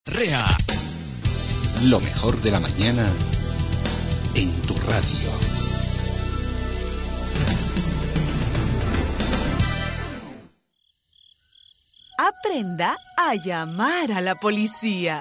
REA. Lo mejor de la mañana en tu radio. Aprenda a llamar a la policía.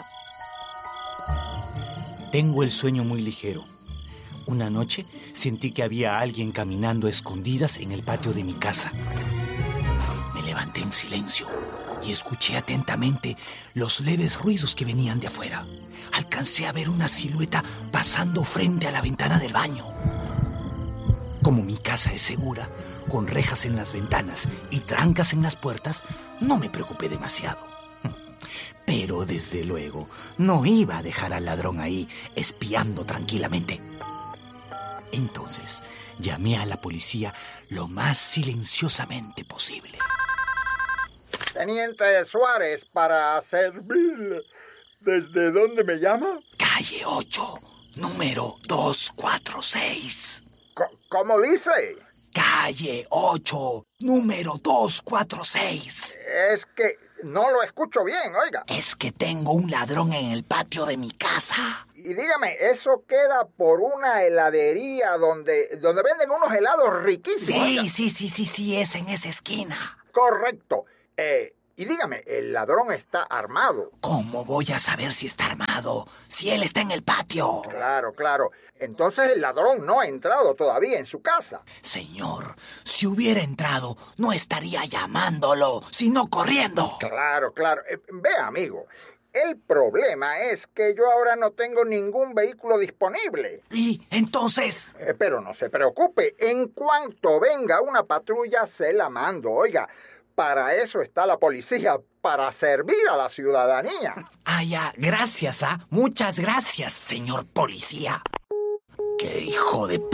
Tengo el sueño muy ligero. Una noche sentí que había alguien caminando a escondidas en el patio de mi casa. Me levanté en silencio y escuché atentamente los leves ruidos que venían de afuera. Alcancé a ver una silueta pasando frente a la ventana del baño. Como mi casa es segura, con rejas en las ventanas y trancas en las puertas, no me preocupé demasiado. Pero desde luego no iba a dejar al ladrón ahí espiando tranquilamente. Entonces llamé a la policía lo más silenciosamente posible. Teniente Suárez, para servir. ¿Desde dónde me llama? Calle 8, número 246. ¿Cómo dice? Calle 8, número 246. Es que no lo escucho bien, oiga. Es que tengo un ladrón en el patio de mi casa. Y dígame, ¿eso queda por una heladería donde venden unos helados riquísimos? Sí, es en esa esquina. Correcto. Y dígame, ¿el ladrón está armado? ¿Cómo voy a saber si está armado? Si él está en el patio. Claro. Entonces el ladrón no ha entrado todavía en su casa. Señor, si hubiera entrado, no estaría llamándolo, sino corriendo. Claro. Vea, amigo, el problema es que yo ahora no tengo ningún vehículo disponible. ¿Y entonces? Pero no se preocupe, en cuanto venga una patrulla se la mando, oiga. Para eso está la policía, para servir a la ciudadanía. Ya, gracias, muchas gracias, señor policía. ¡Qué hijo de...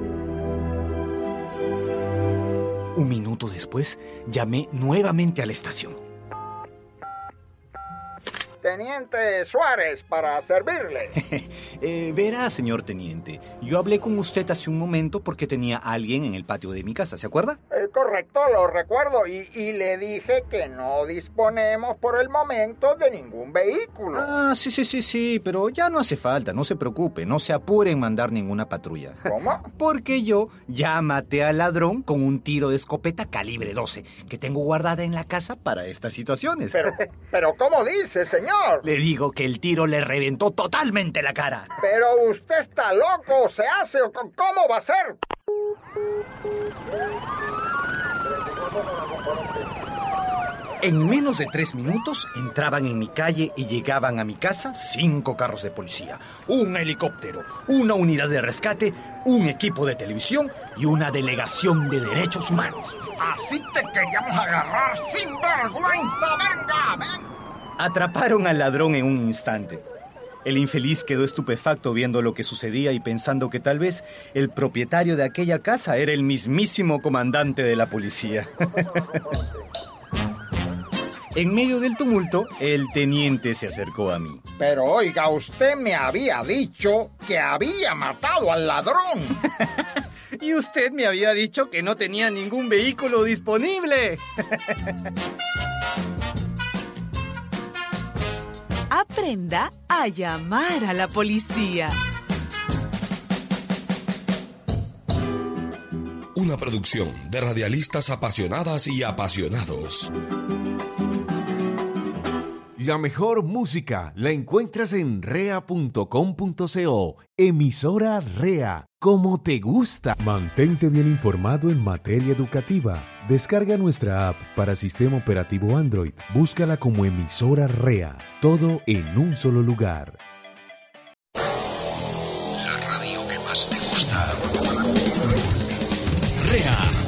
Un minuto después, llamé nuevamente a la estación. Teniente Suárez, para servirle. Verá, señor teniente, yo hablé con usted hace un momento porque tenía a alguien en el patio de mi casa, ¿se acuerda? Correcto, lo recuerdo, y le dije que no disponemos por el momento de ningún vehículo. Sí, pero ya no hace falta, no se preocupe, no se apure en mandar ninguna patrulla. ¿Cómo? Porque yo ya maté al ladrón con un tiro de escopeta calibre 12, que tengo guardada en la casa para estas situaciones. Pero ¿cómo dice, señor? Le digo que el tiro le reventó totalmente la cara. Pero usted está loco, ¿se hace o cómo va a ser? En menos de 3 minutos entraban en mi calle y llegaban a mi casa 5 carros de policía, un helicóptero, una unidad de rescate, un equipo de televisión y una delegación de derechos humanos. Así te queríamos agarrar, sin vergüenza, ven. Atraparon al ladrón en un instante. El infeliz quedó estupefacto viendo lo que sucedía y pensando que tal vez el propietario de aquella casa era el mismísimo comandante de la policía. En medio del tumulto, el teniente se acercó a mí. Pero oiga, usted me había dicho que había matado al ladrón. Y usted me había dicho que no tenía ningún vehículo disponible. Aprenda a llamar a la policía. Una producción de radialistas apasionadas y apasionados. La mejor música la encuentras en rea.com.co. Emisora REA, como te gusta. Mantente bien informado en materia educativa. Descarga nuestra app para sistema operativo Android. Búscala como Emisora REA. Todo en un solo lugar. La radio que más te gusta. REA.